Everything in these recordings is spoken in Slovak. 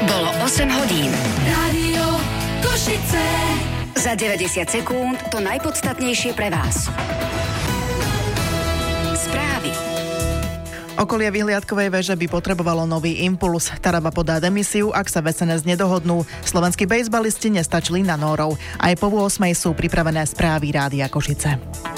Bolo 8 hodín. Rádio Košice. Za 90 sekúnd to najpodstatnejšie pre vás. Správy. Okolie vyhliadkovej veže by potrebovalo nový impuls. Taraba podá demisiu, ak sa v SNS nedohodnú. Slovenskí bejsbalisti nestačili na Nórov. Aj po 8 sú pripravené správy Rádia Košice.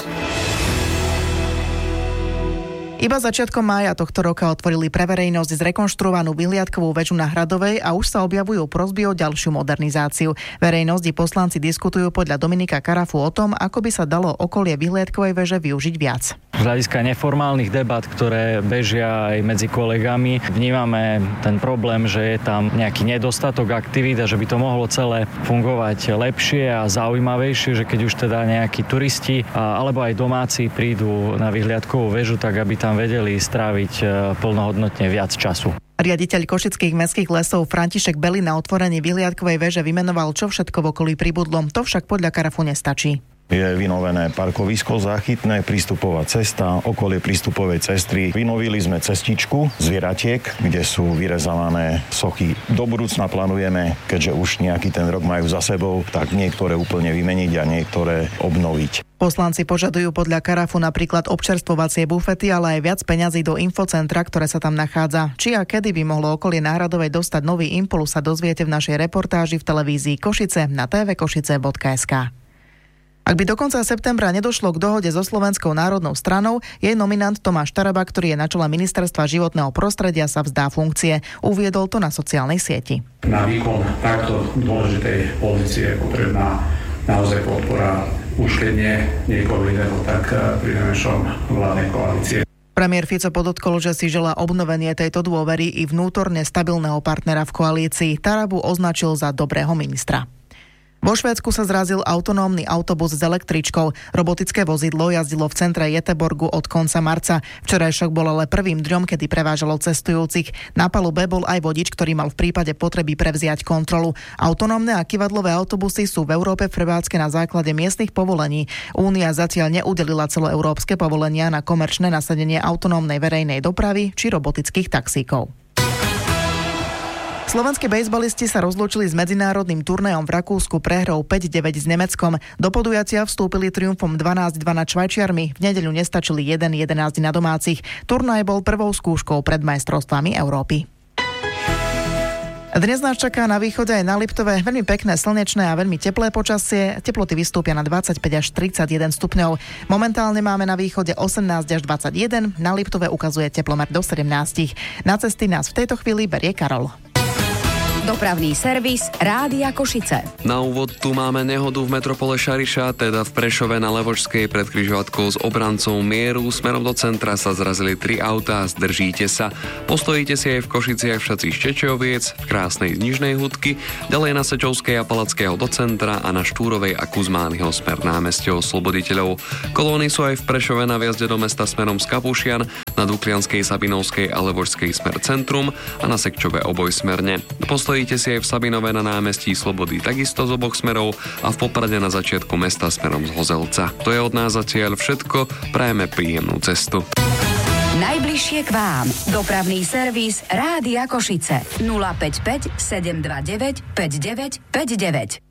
Iba začiatkom mája tohto roka otvorili pre verejnosť zrekonštruovanú vyhliadkovú väžu na Hradovej a už sa objavujú prosby o ďalšiu modernizáciu. Verejnosť i poslanci diskutujú podľa Dominika Karafu o tom, ako by sa dalo okolie vyhliadkovej veže využiť viac. Z hľadiska neformálnych debat, ktoré bežia aj medzi kolegami, vnímame ten problém, že je tam nejaký nedostatok aktivít a že by to mohlo celé fungovať lepšie a zaujímavejšie, že keď už teda nejakí turisti alebo aj domáci prídu na vyhliadkovú väžu, tak aby tam vedeli stráviť plnohodnotne viac času. Riaditeľ Košických mestských lesov František Beli na otvorení vyhliadkovej veže vymenoval, čo všetko v okolí pribudlo. To však podľa Karafu nestačí. Je vynovené parkovisko záchytné, prístupová cesta, okolie prístupovej cesty. Vynovili sme cestičku zvieratiek, kde sú vyrezávané sochy. Do budúcna plánujeme, keďže už nejaký ten rok majú za sebou, tak niektoré úplne vymeniť a niektoré obnoviť. Poslanci požadujú podľa Karafu napríklad občerstvovacie bufety, ale aj viac peňazí do infocentra, ktoré sa tam nachádza. Či a kedy by mohlo okolie Náhradovej dostať nový impuls, sa dozviete v našej reportáži v televízii Košice na tvkošice.sk. Ak by do konca septembra nedošlo k dohode so Slovenskou národnou stranou, jej nominant Tomáš Taraba, ktorý je na čele Ministerstva životného prostredia, sa vzdá funkcie. Uviedol to na sociálnej sieti. Na výkon takto dôležitej pozície je potrebná naozaj podpora už keď nie niekoho iného, tak pri najmenšom vládnej koalície. Premiér Fico podotkol, že si želá obnovenie tejto dôvery i vnútorne stabilného partnera v koalícii. Tarabu označil za dobrého ministra. Vo Švédsku sa zrazil autonómny autobus s električkou. Robotické vozidlo jazdilo v centre Göteborgu od konca marca. Včerajšok bol ale prvým dňom, kedy prevážalo cestujúcich. Na palube bol aj vodič, ktorý mal v prípade potreby prevziať kontrolu. Autonómne a kyvadlové autobusy sú v Európe v prevádzke na základe miestnych povolení. Únia zatiaľ neudelila celoeurópske povolenia na komerčné nasadenie autonómnej verejnej dopravy či robotických taxíkov. Slovenskí bejsbalisti sa rozlúčili s medzinárodným turnajom v Rakúsku prehrou 5-9 s Nemeckom. Do podujatia vstúpili triumfom 12-2 nad Švajčiarmi. V nedeľu nestačili 1-11 na domácich. Turnaj bol prvou skúškou pred majstrovstvami Európy. Dnes nás čaká na východe aj na Liptove veľmi pekné, slnečné a veľmi teplé počasie. Teploty vystúpia na 25 až 31 stupňov. Momentálne máme na východe 18 až 21, na Liptove ukazuje teplomer do 17. Na cesty nás v tejto chvíli berie Karol. Dopravný servis Rádia Košice. Na úvod tu máme nehodu v metropole Šariša, teda v Prešove na Levočskej pred križovatkou s obrancou Mieru. Smerom do centra sa zrazili 3 autá, zdržíte sa. Postojíte si aj v Košiciach v Šaci Ščečoviec, v krásnej Nižnej Hudky, ďalej na Sečovskej a Palackého do centra a na Štúrovej a Kuzmányho smer námestie Osloboditeľov. Kolóny sú aj v Prešove na vjazde do mesta smerom z Kapušian, na Duklianskej, Sabinovskej a Levočskej smer centrum a na Sekčove obojsmerne. Stojíte si aj v Sabinove na námestí Slobody takisto z oboch smerov a v Poprade na začiatku mesta smerom z Hozelca. To je od nás zatiaľ všetko. Prajeme príjemnú cestu. Najbližšie k vám. Dopravný servis Rádia Košice. 055 729 5959.